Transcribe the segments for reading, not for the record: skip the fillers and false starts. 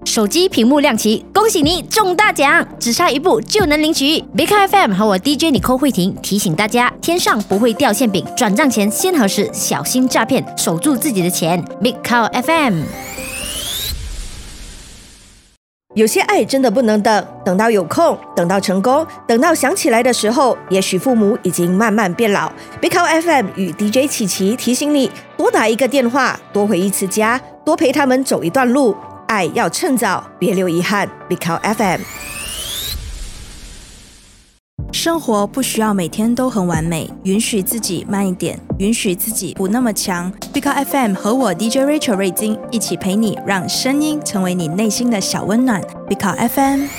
手机屏幕亮起，恭喜你中大奖，只差一步就能领取。Big FM 和我 DJ Nicole 慧婷提醒大家，天上不会掉馅饼，转账前先核实，小心诈骗，守住自己的钱。Big FM。 有些爱真的不能等，等到有空，等到成功，等到想起来的时候，也许父母已经慢慢变老。Big FM 与 DJ 琪琪提醒你，多打一个电话，多回一次家，多陪他们走一段路，爱要趁早，别留遗憾。Big FM。 生活不需要每天都很完美，允许自己慢一点，允许自己不那么强。Big FM 和我 DJ Rachel 瑞金一起陪你，让声音成为你内心的小温暖。Big FM。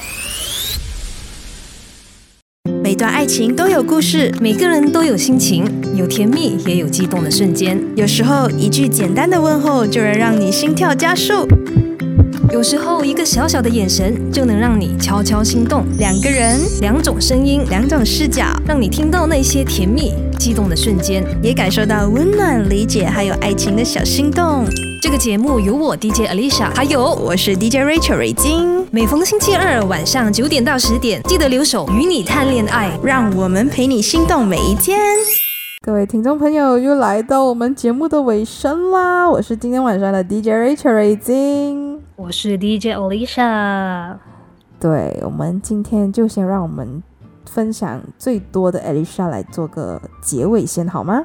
每段爱情都有故事， 每个人都有心情，有甜蜜也有激动的瞬间。 有时候一句简单的问候就能让你心跳加速， 有时候一个小小的眼神就能让你悄悄心动。 两个人， 两种声音， 两种视角， 让你听到那些甜蜜激动的瞬间， 也感受到温暖、理解还有爱情的小心动。 这个节目由我 DJ Alicia 还有我是 DJ Rachel 瑞金， 每逢星期二晚上9点到10点，记得留守与你谈恋爱， 让我们陪你心动每一天。 各位听众朋友，又来到我们节目的尾声啦！我是今天晚上的 DJ Rachel 瑞金， 我是 DJ Alicia。 对，我们今天就先让我们分享最多的 Alicia 来做个结尾先好吗？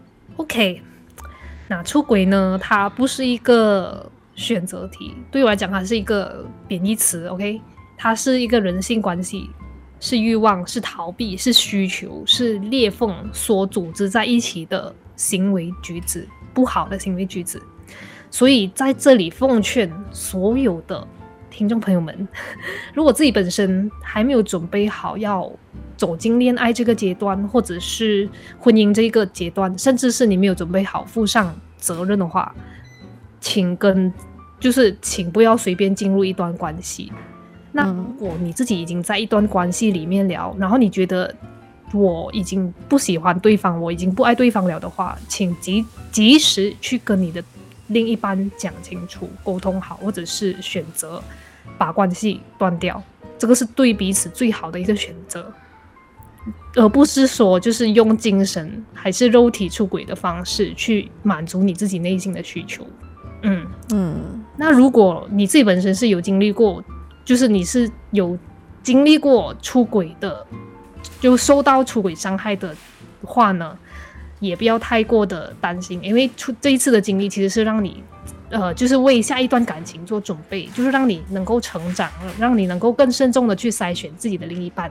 OK， 那出轨呢，它不是一个选择题，对我来讲它是一个贬义词。 OK， 它是一个人性关系，是欲望，是逃避，是需求，是裂缝所组织在一起的行为举止，不好的行为举止。所以在这里奉劝所有的听众朋友们，如果自己本身还没有准备好要走进恋爱这个阶段，或者是婚姻这个阶段，甚至是你没有准备好负上责任的话，请不要随便进入一段关系。那如果你自己已经在一段关系里面了，然后你觉得我已经不喜欢对方，我已经不爱对方了的话，请及时去跟你的另一半讲清楚，沟通好，或者是选择把关系断掉，这个是对彼此最好的一个选择，而不是说就是用精神还是肉体出轨的方式去满足你自己内心的需求。那如果你自己本身是有经历过，就是你是有经历过出轨的，就受到出轨伤害的话呢，也不要太过的担心，因为这一次的经历其实是让你就是为下一段感情做准备，就是让你能够成长，让你能够更慎重的去筛选自己的另一半。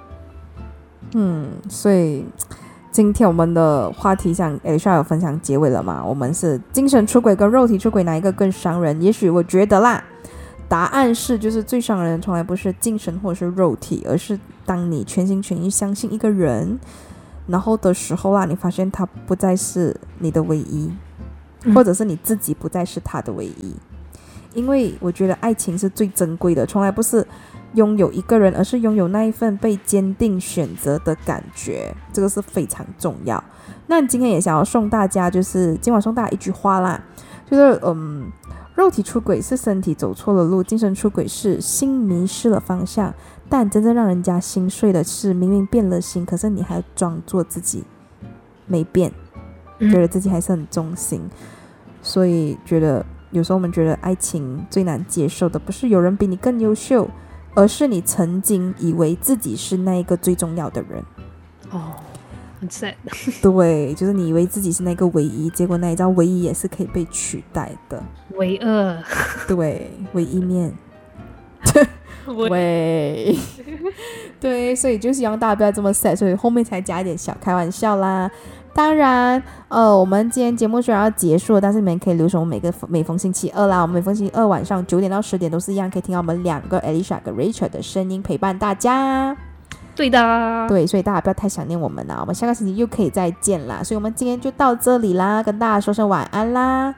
所以今天我们的话题像 Alicia 有分享结尾了嘛，我们是精神出轨跟肉体出轨哪一个更伤人？也许我觉得啦，答案是就是最伤人的从来不是精神或者是肉体，而是当你全心全意相信一个人，然后的时候啦，你发现他不再是你的唯一，或者是你自己不再是他的唯一。因为我觉得爱情是最珍贵的，从来不是拥有一个人，而是拥有那一份被坚定选择的感觉，这个是非常重要。那今天也想要送大家，就是今晚送大家一句话啦，就是肉体出轨是身体走错了路，精神出轨是心迷失了方向，但真正让人家心碎的是明明变了心，可是你还装作自己没变，觉得自己还是很忠心。所以觉得有时候我们觉得爱情最难接受的不是有人比你更优秀，而是你曾经以为自己是那一个最重要的人。 很 sad。 对，就是你以为自己是那个唯一，结果那一张唯一也是可以被取代的。 唯二。 对，唯一面。喂。对，所以就希望大家不要这么 sad， 所以后面才加一点小开玩笑啦。当然我们今天节目虽然要结束了，但是你们可以留守每逢星期二啦，我们每逢星期二晚上9点到10点都是一样可以听到我们两个 Alicia 跟 Rachel 的声音陪伴大家。 对的， 对，所以大家不要太想念我们啦，我们下个星期又可以再见啦，所以我们今天就到这里啦，跟大家说声晚安啦，